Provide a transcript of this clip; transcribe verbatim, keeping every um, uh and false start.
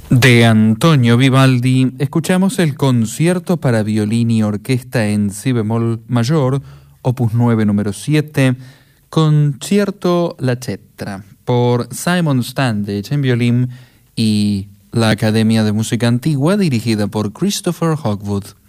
De Antonio Vivaldi escuchamos el concierto para violín y orquesta en si bemol mayor, opus nueve número siete, concierto La Cetra, por Simon Standage en violín y la Academia de Música Antigua dirigida por Christopher Hogwood.